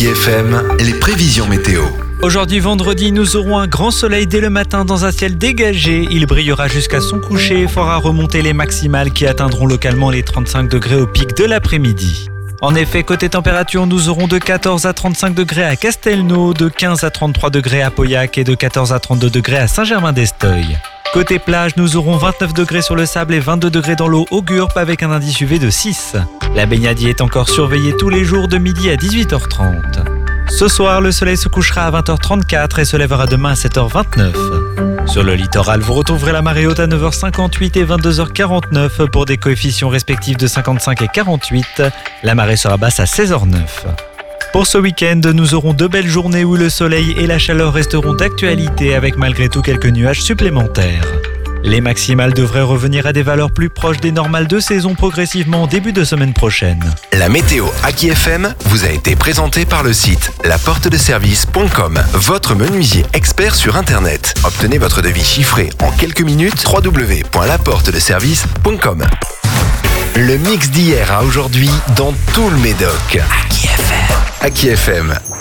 Aki FM, les prévisions météo. Aujourd'hui vendredi, nous aurons un grand soleil dès le matin dans un ciel dégagé. Il brillera jusqu'à son coucher et fera remonter les maximales qui atteindront localement les 35 degrés au pic de l'après-midi. En effet, côté température, nous aurons de 14 à 35 degrés à Castelnau, de 15 à 33 degrés à Pauillac et de 14 à 32 degrés à Saint-Germain-d'Esteuil. Côté plage, nous aurons 29 degrés sur le sable et 22 degrés dans l'eau au Gurp avec un indice UV de 6. La baignade y est encore surveillée tous les jours de midi à 18h30. Ce soir, le soleil se couchera à 20h34 et se lèvera demain à 7h29. Sur le littoral, vous retrouverez la marée haute à 9h58 et 22h49 pour des coefficients respectifs de 55 et 48. La marée sera basse à 16h09. Pour ce week-end, nous aurons 2 belles journées où le soleil et la chaleur resteront d'actualité avec malgré tout quelques nuages supplémentaires. Les maximales devraient revenir à des valeurs plus proches des normales de saison progressivement en début de semaine prochaine. La météo Aki FM vous a été présentée par le site laportedeservice.com, votre menuisier expert sur Internet. Obtenez votre devis chiffré en quelques minutes, www.laportedeservice.com. Le mix d'hier à aujourd'hui dans tout le Médoc. Aki FM. Aki FM.